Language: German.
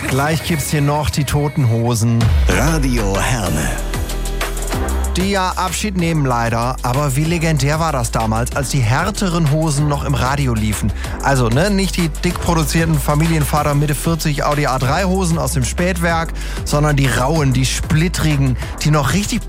Gleich gibt's hier noch die Toten Hosen. Radio Herne. Die ja Abschied nehmen leider, aber wie legendär war das damals, als die härteren Hosen noch im Radio liefen. Also, nicht die dick produzierten Familienvater Mitte 40 Audi A3 Hosen aus dem Spätwerk, sondern die rauen, die splittrigen, die noch richtig